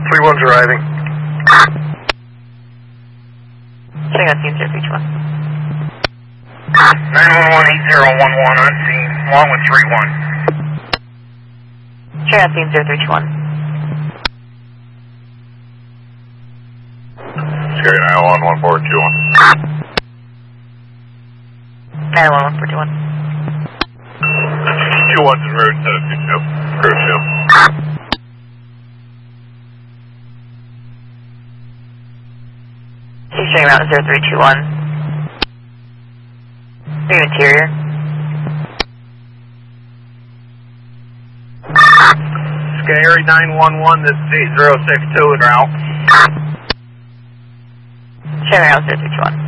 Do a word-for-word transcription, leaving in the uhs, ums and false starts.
three one's arriving. Checking out scene zero three two one. nine one one eight zero one one on scene, along with three one. Checking out scene zero three two one. Cherry nine one one four two one. nine one one four two one. Two ones en route to Bishop, cruise ship. He's checking out zero three two one. New interior. Scary nine one one, this is eight zero six two en route. Checking out zero three two one.